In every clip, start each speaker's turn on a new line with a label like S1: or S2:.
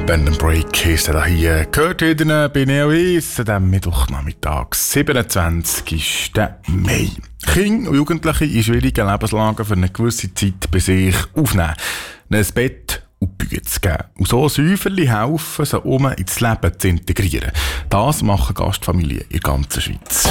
S1: Band & Break ist er hier. Gehört wieder bei Neois an diesem Mittwochnachmittag, 27. Mai. Kinder und Jugendliche in schwierigen Lebenslagen für eine gewisse Zeit bei sich aufnehmen, ein Bett und Bücher zu geben. Und so Säuferli helfen, sie ins Leben zu integrieren. Das machen Gastfamilien in der ganzen Schweiz.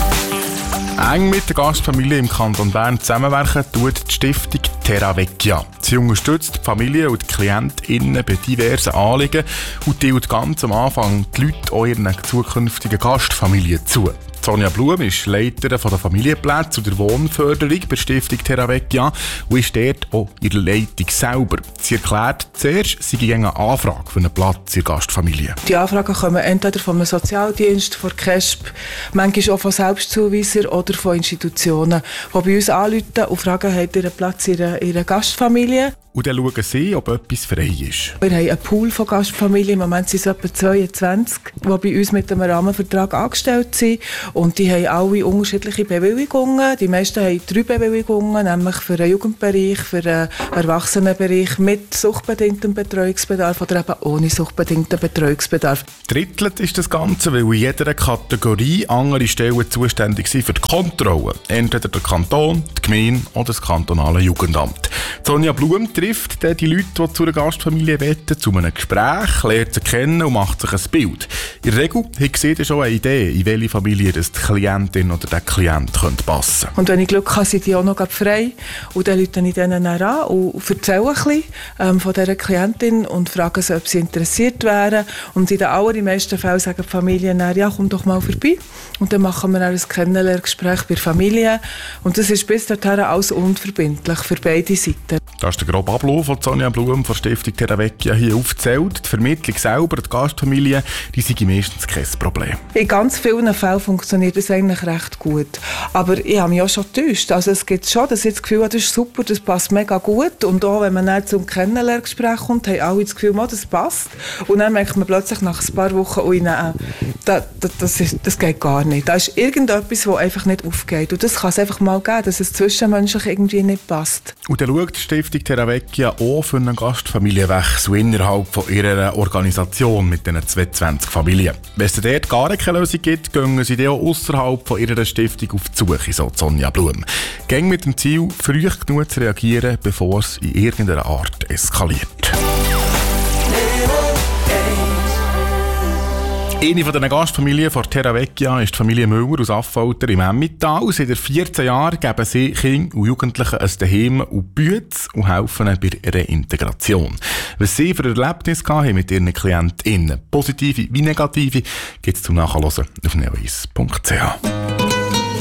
S1: Eng mit der Gastfamilie im Kanton Bern zusammenwerken tut die Stiftung Terra Vecchia. Sie unterstützt die Familie und die KlientInnen bei diversen Anliegen und teilt ganz am Anfang die Leute euren zukünftigen Gastfamilien zu. Sonja Blum ist Leiterin der Familienplätze und der Wohnförderung bei der Stiftung Terra Vecchia und ist dort auch in der Leitung selber. Sie erklärt zuerst, sie gibt eine Anfrage für einen Platz in der Gastfamilie.
S2: Die Anfragen kommen entweder vom Sozialdienst, von KESB, manchmal auch von Selbstzuweisern oder von Institutionen, die bei uns anrufen und fragen, habt ihr einen Platz in einer Gastfamilie?
S1: Und dann schauen sie, ob etwas frei ist.
S2: Wir haben einen Pool von Gastfamilien. Im Moment sind es etwa 22, die bei uns mit einem Rahmenvertrag angestellt sind. Und die haben alle unterschiedliche Bewilligungen. Die meisten haben 3 Bewilligungen, nämlich für den Jugendbereich, für den Erwachsenenbereich mit suchtbedingtem Betreuungsbedarf oder eben ohne suchtbedingten Betreuungsbedarf.
S1: Drittelt ist das Ganze, weil in jeder Kategorie andere Stellen zuständig sind für die Kontrolle. Entweder der Kanton, die Gemeinde oder das kantonale Jugendamt. Sonja Blum trifft die Leute, die zu einer Gastfamilie wollen, zu einem Gespräch, lernt sie kennen und macht sich ein Bild. In der Regel hat sie schon eine Idee, in welche Familie das die Klientin oder der Klient passen könnte.
S2: Und wenn ich Glück habe, sind die auch noch frei. Und dann rufe ich denen an und erzähle ein bisschen von dieser Klientin und frage sie, ob sie interessiert wären. Und in den allermeisten Fällen sagen die Familien dann, ja, komm doch mal vorbei. Und dann machen wir ein Kennenlerngespräch bei der Familie. Und das ist bis dahin alles unverbindlich für beide Seiten.
S1: Das ist der grobe Ablauf von Sonja Blum von Stiftung Terra Vecchia hier aufgezählt. Die Vermittlung selber, die Gastfamilie, die sind meistens kein Problem.
S2: In ganz vielen Fällen funktioniert das eigentlich recht gut. Aber ich habe mich auch schon getäuscht. Also es gibt schon, dass ich das Gefühl habe, das ist super, das passt mega gut. Und auch wenn man dann zum Kennenlerngespräch kommt, haben alle das Gefühl, das passt. Und dann merkt man plötzlich nach ein paar Wochen, ui, nein, das geht gar nicht. Da ist irgendetwas, das einfach nicht aufgeht. Und das kann es einfach mal geben, dass es zwischenmenschlich irgendwie nicht passt.
S1: Und dann schaut die Stiftung Terra Vecchia auch für einen Gastfamilienwechsel innerhalb von ihrer Organisation mit diesen 22 Familien. Wenn es dort gar keine Lösung gibt, gehen sie dann auch ausserhalb von ihrer Stiftung auf die Suche, so Sonja Blum. Gehen mit dem Ziel, früh genug zu reagieren, bevor es in irgendeiner Art eskaliert. Eine von den Gastfamilien von Terra Vecchia ist die Familie Müller aus Affolter im Emmental. Seit 14 Jahren geben sie Kindern und Jugendlichen ein Daheim und Bütz und helfen ihnen bei ihrer Integration. Was sie für Erlebnisse haben mit ihren KlientInnen, positive wie negative, gibt es zum Nachhören auf neois.ch.